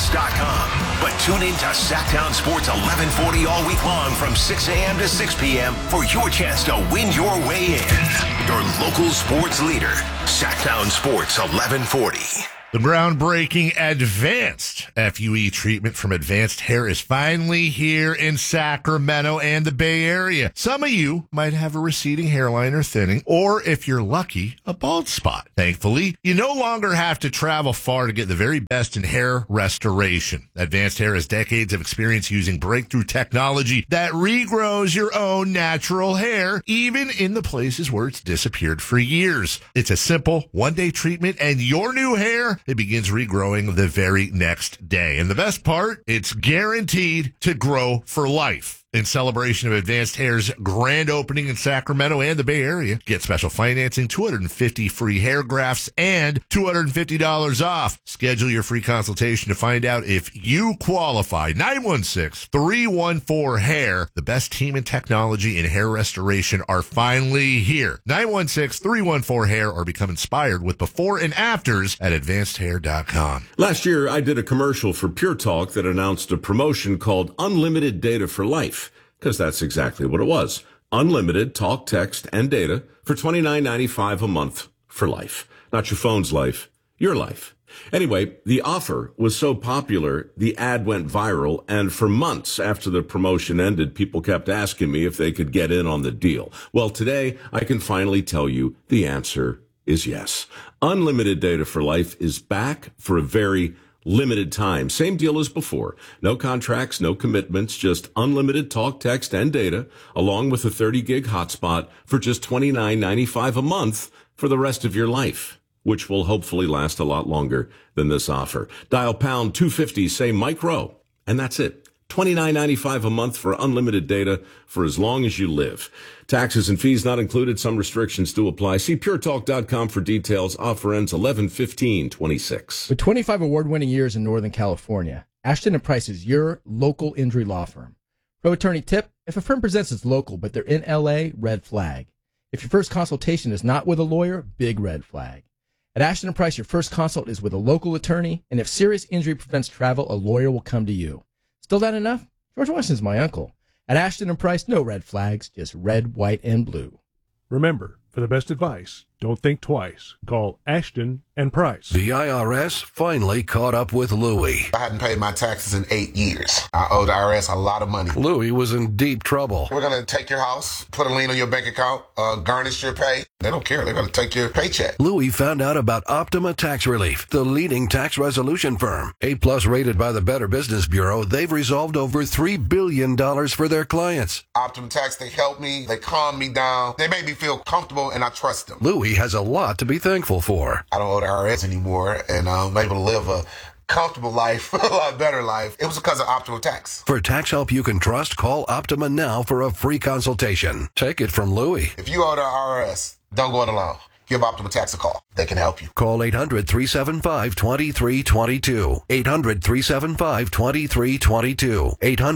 SackTownSports.com. But tune in to Sacktown Sports 1140 all week long from 6 a.m. to 6 p.m. for your chance to win your way in. Your local sports leader, Sacktown Sports 1140. The groundbreaking advanced FUE treatment from Advanced Hair is finally here in Sacramento and the Bay Area. Some of you might have a receding hairline or thinning, or if you're lucky, a bald spot. Thankfully, you no longer have to travel far to get the very best in hair restoration. Advanced Hair has decades of experience using breakthrough technology that regrows your own natural hair, even in the places where it's disappeared for years. It's a simple one-day treatment, and your new hair, it begins regrowing the very next day. And the best part, it's guaranteed to grow for life. In celebration of Advanced Hair's grand opening in Sacramento and the Bay Area, get special financing, 250 free hair grafts, and $250 off. Schedule your free consultation to find out if you qualify. 916-314-HAIR. The best team in technology and hair restoration are finally here. 916-314-HAIR, or become inspired with before and afters at advancedhair.com. Last year, I did a commercial for Pure Talk that announced a promotion called Unlimited Data for Life. Because that's exactly what it was. Unlimited talk, text, and data for $29.95 a month for life. Not your phone's life, your life. Anyway, the offer was so popular, the ad went viral, and for months after the promotion ended, people kept asking me if they could get in on the deal. Well, today, I can finally tell you the answer is yes. Unlimited Data for Life is back for a very limited time. Same deal as before. No contracts, no commitments, just unlimited talk, text, and data, along with a 30-gig hotspot for just $29.95 a month for the rest of your life, which will hopefully last a lot longer than this offer. Dial pound 250, say micro, and that's it. $29.95 a month for unlimited data for as long as you live. Taxes and fees not included. Some restrictions do apply. See puretalk.com for details. Offer ends 11/15/26. With 25 award-winning years in Northern California, Ashton & Price is your local injury law firm. Pro attorney tip: if a firm presents as local but they're in L.A., red flag. If your first consultation is not with a lawyer, big red flag. At Ashton & Price, your first consult is with a local attorney, and if serious injury prevents travel, a lawyer will come to you. Still not enough? George Washington's my uncle. At Ashton & Price, no red flags, just red, white, and blue. Remember, for the best advice, don't think twice. Call Ashton & Price. The IRS finally caught up with Louie. I hadn't paid my taxes in 8 years. I owed the IRS a lot of money. Louie was in deep trouble. We're going to take your house, put a lien on your bank account, garnish your pay. They don't care. They're going to take your paycheck. Louie found out about Optima Tax Relief, the leading tax resolution firm. A-plus rated by the Better Business Bureau, they've resolved over $3 billion for their clients. Optima Tax, they help me. They calm me down. They make me feel comfortable, and I trust them. Louie has a lot to be thankful for. I don't owe the IRS anymore, and I'm able to live a comfortable life, a lot better life. It was because of Optima Tax. For tax help you can trust, call Optima now for a free consultation. Take it from Louie. If you owe the IRS, don't go it alone. Give Optima Tax a call. They can help you. Call 800-375-2322. 800-375-2322.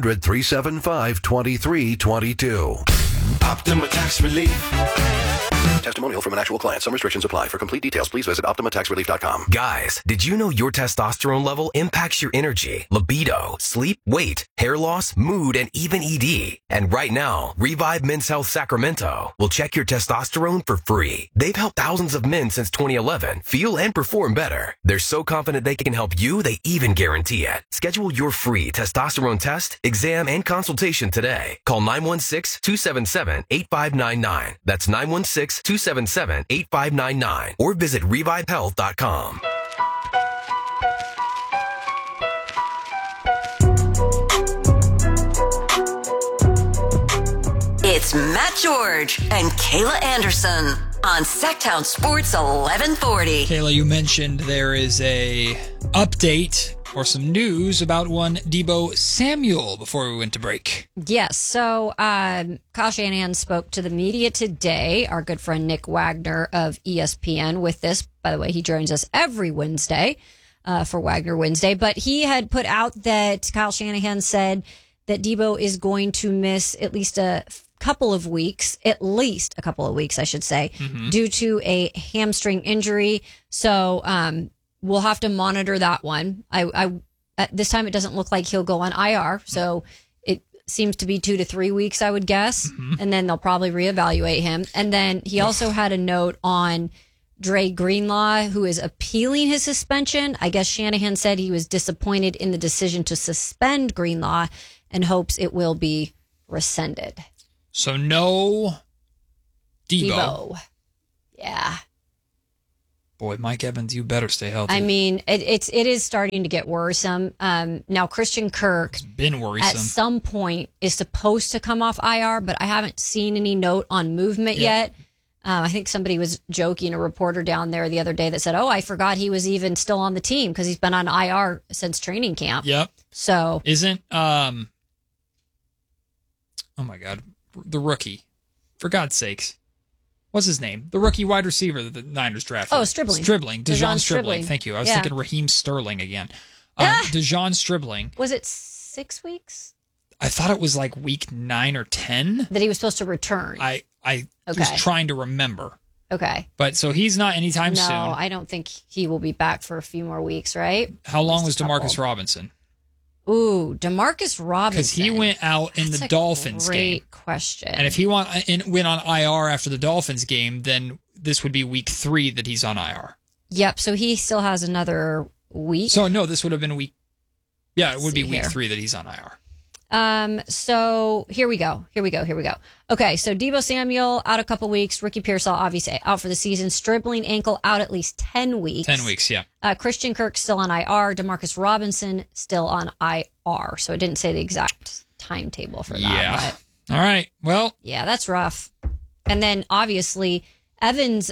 800-375-2322. Optima Tax Relief. Testimonial from an actual client. Some restrictions apply. For complete details, please visit OptimaTaxRelief.com. Guys, did you know your testosterone level impacts your energy, libido, sleep, weight, hair loss, mood, and even ED? And right now, Revive Men's Health Sacramento will check your testosterone for free. They've helped thousands of men since 2011 feel and perform better. They're so confident they can help you, they even guarantee it. Schedule your free testosterone test, exam, and consultation today. Call 916-277-8599. That's 916-277-8599. Or visit revivehealth.com. It's Matt George and Kayla Anderson on Sacktown Sports 1140. Kayla, you mentioned there is a update or some news about one Deebo Samuel before we went to break. Yes. So Kyle Shanahan spoke to the media today. Our good friend Nick Wagner of ESPN with this. By the way, he joins us every Wednesday for Wagner Wednesday. But he had put out that Kyle Shanahan said that Deebo is going to miss at least a couple of weeks, I should say, due to a hamstring injury. So we'll have to monitor that one. I at this time, it doesn't look like he'll go on IR. So it seems to be 2 to 3 weeks, I would guess. And then they'll probably reevaluate him. And then he also had a note on Dre Greenlaw, who is appealing his suspension. I guess Shanahan said he was disappointed in the decision to suspend Greenlaw and hopes it will be rescinded. So no Debo. Yeah. Boy, Mike Evans, you better stay healthy. I mean, it is starting to get worrisome. Now, Christian Kirk been worrisome. At some point is supposed to come off IR, but I haven't seen any note on movement yet. I think somebody was joking, a reporter down there the other day that said, I forgot he was even still on the team because he's been on IR since training camp. Yep. So isn't, oh my God, the rookie, for God's sakes. What's his name? The rookie wide receiver that the Niners drafted. Oh, Stribling. DeJon Stribling. Thank you. I was thinking Raheem Sterling again. DeJon Stribling. Was it 6 weeks? I thought it was like week 9 or 10. That he was supposed to return. I was trying to remember. Okay. But so he's not anytime soon. No, I don't think he will be back for a few more weeks, right? How long was Demarcus Robinson? Ooh, Demarcus Robinson. Because he went out in the Dolphins game. Great question. And if he went on IR after the Dolphins game, then this would be week 3 that he's on IR. Yep. So he still has another week. So no, this would have been week. Yeah, it would be week 3 that he's on IR. So here we go. Okay, so Deebo Samuel out a couple weeks. Ricky Pearsall obviously out for the season. Stribling ankle out at least 10 weeks. 10 weeks, yeah. Christian Kirk still on IR. Demarcus Robinson still on IR. So it didn't say the exact timetable for that. Yeah. But all right. Well. Yeah, that's rough. And then obviously Evans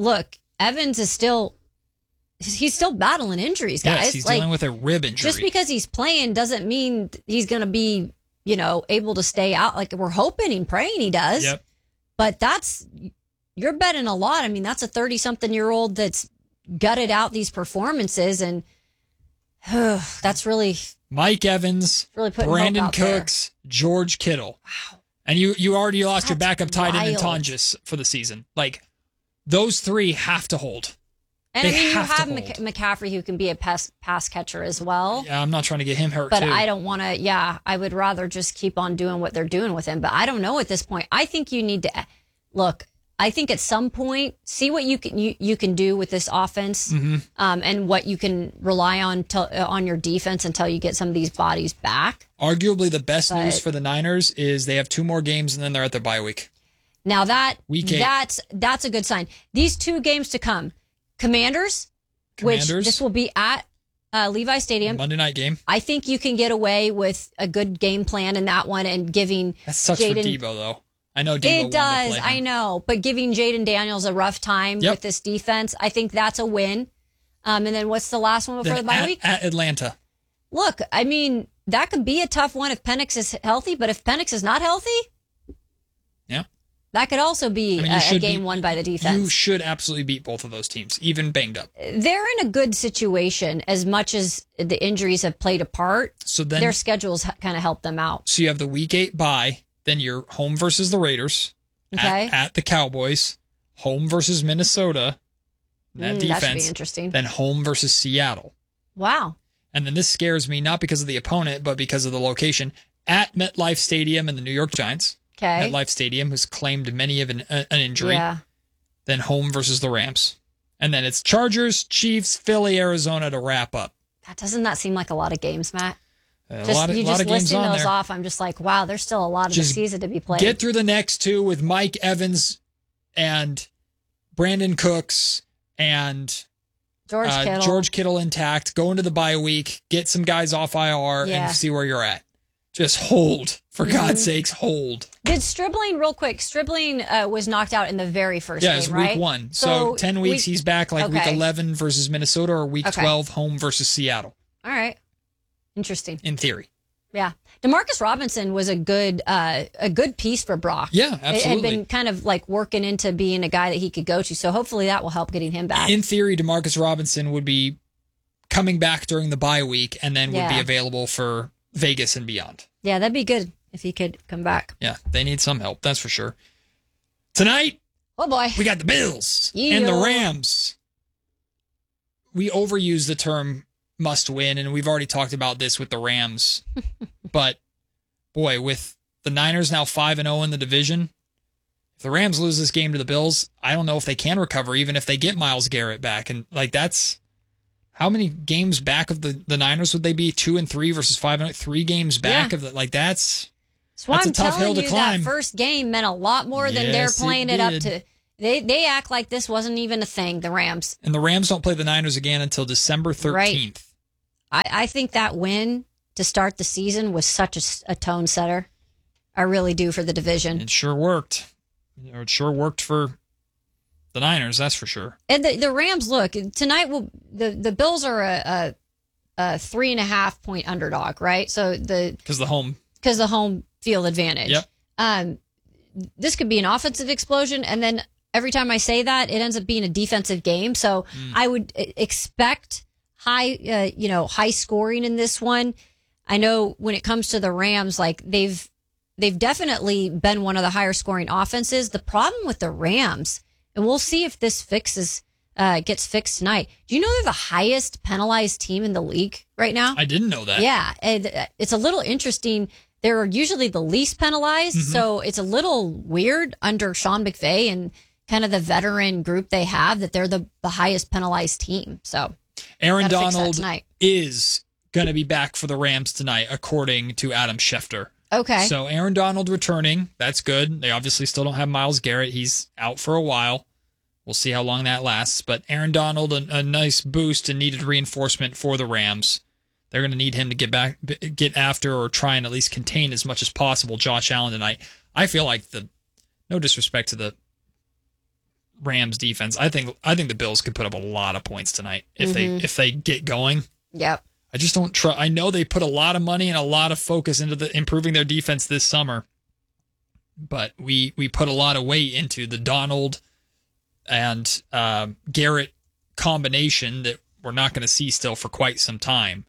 is still. He's still battling injuries, guys. Yes, he's dealing with a rib injury. Just because he's playing doesn't mean he's going to be, able to stay out. Like, we're hoping and praying he does. Yep. But you're betting a lot. I mean, that's a 30-something-year-old that's gutted out these performances, and that's really Mike Evans, really Brandon Cooks, George Kittle. Wow. And you already lost your backup tight end in wild. Tonjes for the season. Like, those 3 have to hold. And they you have hold. McCaffrey, who can be a pass catcher as well. Yeah, I'm not trying to get him hurt, but too. I don't want to. Yeah, I would rather just keep on doing what they're doing with him. But I don't know at this point. I think you need to look. I think at some point, see what you can do with this offense, and what you can rely on your defense until you get some of these bodies back. Arguably, the best news for the Niners is they have 2 more games, and then they're at their bye week. Now Week 8. that's a good sign. These 2 games to come. Commanders, which this will be at Levi Stadium. Monday night game. I think you can get away with a good game plan in that one and giving That sucks for Debo, though. I know Debo it does. I know. But giving Jaden Daniels a rough time with this defense, I think that's a win. And then what's the last one before the bye week? At Atlanta. Look, I mean, that could be a tough one if Penix is healthy, but if Penix is not healthy, that could also be a game won by the defense. You should absolutely beat both of those teams, even banged up. They're in a good situation as much as the injuries have played a part. So then their schedules kind of help them out. So you have the week 8 bye, then you're home versus the Raiders, at the Cowboys, home versus Minnesota, that defense. That should be interesting. Then home versus Seattle. Wow. And then this scares me, not because of the opponent, but because of the location, at MetLife Stadium and the New York Giants. Okay. MetLife Stadium has claimed many of an injury. Yeah. Then home versus the Rams. And then it's Chargers, Chiefs, Philly, Arizona to wrap up. Doesn't that seem like a lot of games, Matt? A lot of games listing on those there. off, I'm just like, wow, there's still a lot of the season to be played. Get through the next 2 with Mike Evans and Brandon Cooks and George Kittle intact. Go into the bye week, get some guys off IR, and see where you're at. Just hold. For God's sakes, hold. Did Stribling, real quick, Stribling was knocked out in the very first game, it's right? week 1. So 10 weeks, he's back like week 11 versus Minnesota or week 12, home versus Seattle. All right. Interesting. In theory. Yeah. DeMarcus Robinson was a good piece for Brock. Yeah, absolutely. It had been kind of like working into being a guy that he could go to. So hopefully that will help getting him back. In theory, DeMarcus Robinson would be coming back during the bye week and then would be available for Vegas and beyond. Yeah, that'd be good if he could come back. Yeah, they need some help, that's for sure. Tonight, oh boy, we got the Bills and the Rams. We overuse the term must win, and we've already talked about this with the Rams. But, boy, with the Niners now 5-0 in the division, if the Rams lose this game to the Bills, I don't know if they can recover, even if they get Myles Garrett back. And, that's how many games back of the Niners would they be? 2-3 versus 5-0? 3 games back of the, that's a tough hill to climb. That first game meant a lot more than they're playing it up to. They act like this wasn't even a thing, the Rams. And the Rams don't play the Niners again until December 13th. Right. I think that win to start the season was such a tone setter. I really do, for the division. It sure worked. It sure worked for the Niners, that's for sure. And the Rams, look, tonight the Bills are a 3.5 point underdog, right? So because the home field advantage. Yep. This could be an offensive explosion, and then every time I say that, it ends up being a defensive game. So I would expect high scoring in this one. I know when it comes to the Rams, they've definitely been one of the higher scoring offenses. The problem with the Rams, and we'll see if this gets fixed tonight. Do you know they're the highest penalized team in the league right now? I didn't know that. Yeah, and it's a little interesting. They're usually the least penalized, so it's a little weird under Sean McVay and kind of the veteran group they have that they're the highest penalized team. So Aaron Donald is going to be back for the Rams tonight, according to Adam Schefter. Okay. So Aaron Donald returning. That's good. They obviously still don't have Myles Garrett. He's out for a while. We'll see how long that lasts. But Aaron Donald, a nice boost and needed reinforcement for the Rams. They're going to need him to get after or try and at least contain as much as possible Josh Allen tonight. I feel like no disrespect to the Rams defense, I think the Bills could put up a lot of points tonight if they get going. Yep. I just don't trust. I know they put a lot of money and a lot of focus into improving their defense this summer, but we put a lot of weight into the Donald and Garrett combination that we're not going to see still for quite some time.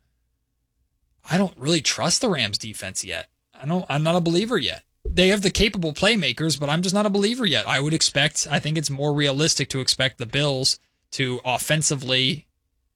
I don't really trust the Rams defense yet. I'm not a believer yet. They have the capable playmakers, but I'm just not a believer yet. I think it's more realistic to expect the Bills to offensively,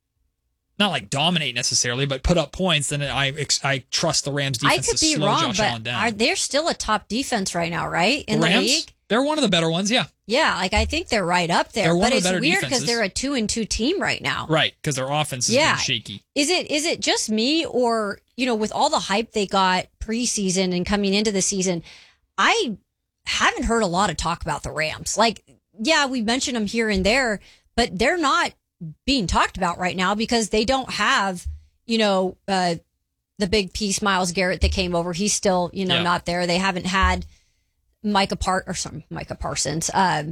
not dominate necessarily, but put up points than I trust the Rams defense to slow Josh Allen down. They're still a top defense right now, right? In the league? They're one of the better ones, yeah. Yeah, I think they're right up there. But it's weird because they're a 2-2 team right now. Right, because their offense has been shaky. Is it just me, or, with all the hype they got preseason and coming into the season, I haven't heard a lot of talk about the Rams. We mention them here and there, but they're not being talked about right now because they don't have, the big piece Myles Garrett that came over. He's still, not there. They haven't had Micah Parsons.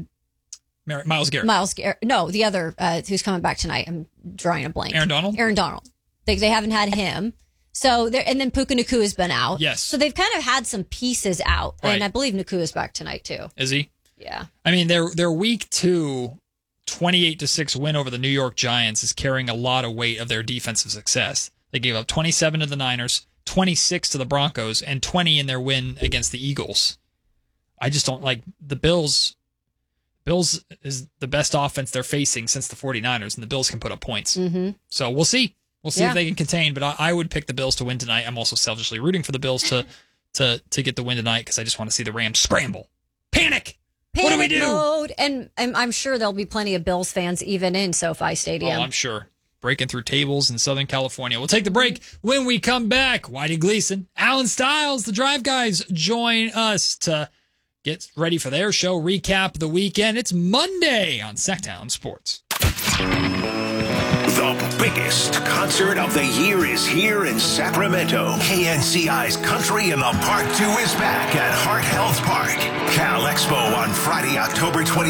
Myles Garrett. No, the other who's coming back tonight. I'm drawing a blank. Aaron Donald. They haven't had him. So and then Puka Nacua has been out. Yes. So they've kind of had some pieces out, and I believe Nacua is back tonight too. Is he? Yeah. I mean, their week 2 28-6 win over the New York Giants is carrying a lot of weight of their defensive success. They gave up 27 to the Niners, 26 to the Broncos, and 20 in their win against the Eagles. I just don't like the Bills. Bills is the best offense they're facing since the 49ers, and the Bills can put up points. Mm-hmm. So we'll see. We'll see if they can contain, but I would pick the Bills to win tonight. I'm also selfishly rooting for the Bills to get the win tonight because I just want to see the Rams scramble. Panic! What do we do? Mode. And I'm sure there'll be plenty of Bills fans even in SoFi Stadium. Oh, I'm sure. Breaking through tables in Southern California. We'll take the break. When we come back, Whitey Gleason, Alan Stiles, the Drive Guys join us to get ready for their show, recap the weekend. It's Monday on Sacktown Sports. The biggest concert of the year is here in Sacramento. KNCI's Country in the Park 2 is back at Heart Health Park. Cal Expo on Friday, October 20th.